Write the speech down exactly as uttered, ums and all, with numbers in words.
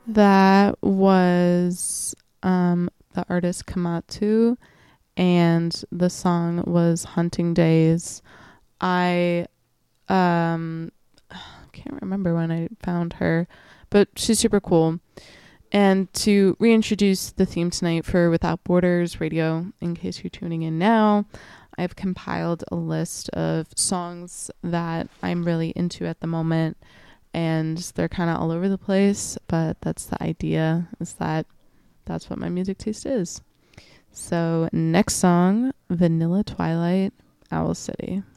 That was um, the artist Kamatu, and the song was Hunting Days. I um, can't remember when I found her, but she's super cool. And to reintroduce the theme tonight for Without Borders Radio, in case you're tuning in now, I've compiled a list of songs that I'm really into at the moment, and they're kind of all over the place, but that's the idea, is that that's what my music taste is. So next song, Vanilla Twilight, Owl City.